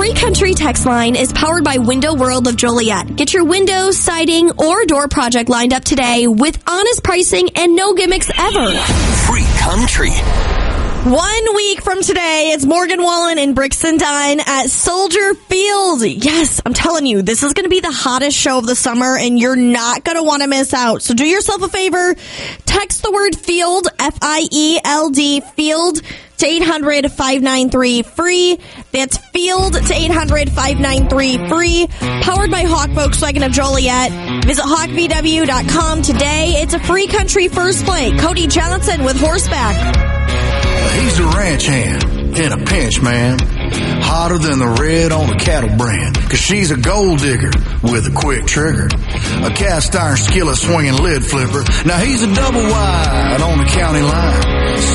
Free Country text line is powered by Window World of Joliet. Get your window, siding, or door project lined up today with honest pricing and no gimmicks ever. Free Country. 1 week from today, it's Morgan Wallen and Brixton Dine at Soldier Field. Yes, I'm telling you, this is going to be the hottest show of the summer, and you're not going to want to miss out. So do yourself a favor. Text the word FIELD, F-I-E-L-D, FIELD, to 800-593-FREE. That's FIELD to 800-593-FREE. Powered by Hawk Volkswagen of Joliet. Visit hawkvw.com today. It's a Free Country first play. Cody Johnson with Horseback. He's a ranch hand in a pinch, man. Hotter than the red on a cattle brand. 'Cause she's a gold digger with a quick trigger. A cast iron skillet swinging lid flipper. Now he's a double wide on the county line.